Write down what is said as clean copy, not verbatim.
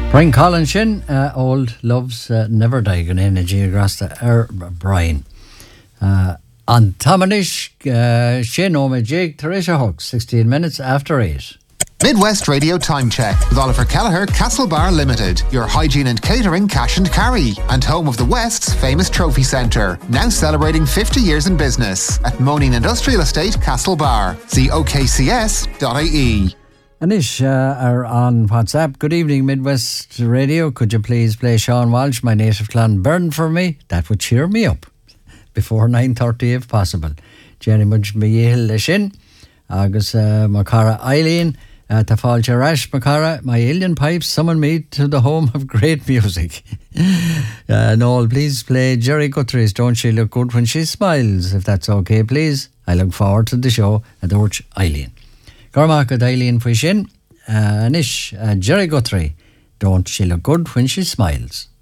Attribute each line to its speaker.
Speaker 1: Brian Collins sin, Old Loves Never Die, gan energy grasta Brian. On Tamanish, sin Oma Jake, Teresa Hooks, 16 minutes after 8.
Speaker 2: Midwest Radio Time Check with Oliver Kelleher, Castlebar Limited, your hygiene and catering cash and carry, and home of the West's famous trophy centre, now celebrating 50 years in business at Moaning Industrial Estate, Castlebar. See okcs.ie.
Speaker 1: Anish are on WhatsApp. Good evening, Midwest Radio. Could you please play Sean Walsh, My Native Clan Burn for me? That would cheer me up. Before 9:30 if possible. Jenny Mudge Mayehil Lishin, Agus Makara Eileen. Tafal Rash Makara, my alien pipes summon me to the home of great music. Noel, please play Jerry Guthrie's Don't She Look Good When She Smiles, if that's okay, please. I look forward to the show at Orch Eileen. Gormaka Eileen Fishin, Anish, Jerry Guthrie, Don't She Look Good When She Smiles.